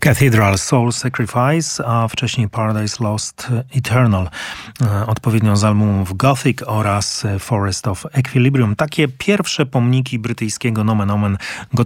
Cathedral Soul Sacrifice, a wcześniej Paradise Lost Eternal, odpowiednio z albumów Gothic oraz Forest of Equilibrium. Takie pierwsze pomniki brytyjskiego nomen omen